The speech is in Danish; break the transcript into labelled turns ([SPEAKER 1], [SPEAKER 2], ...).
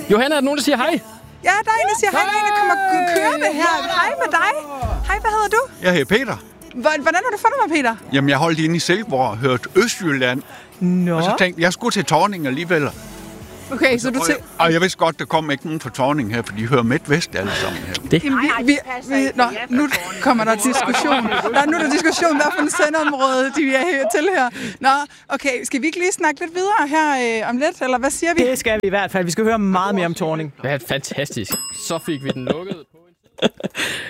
[SPEAKER 1] Johanna, er der nogen, der siger hej?
[SPEAKER 2] Ja, der er en, der siger hej. Der er en, der kommer kørende her. Hej med dig. Hej, hvad hedder du?
[SPEAKER 3] Jeg hedder Peter.
[SPEAKER 2] Hvordan har du fundet mig, Peter?
[SPEAKER 3] Jamen, jeg holdt inde i Silkeborg og hørte Østjylland.
[SPEAKER 2] Nå.
[SPEAKER 3] Og så tænkte jeg skulle til Thorning alligevel.
[SPEAKER 2] Okay, så du til...
[SPEAKER 3] Og jeg vidste godt, der kom ikke nogen fra Thorning her, for de hører Midt-Vest alle sammen her.
[SPEAKER 2] Nu kommer der diskussion. Nu er der diskussion, hvad for en sendeområde de er til her. Nå, okay, skal vi ikke lige snakke lidt videre her om lidt, eller hvad siger vi?
[SPEAKER 4] Det skal vi i hvert fald. Vi skal høre meget mere om Thorning.
[SPEAKER 1] Det er fantastisk. Så fik vi den lukket på.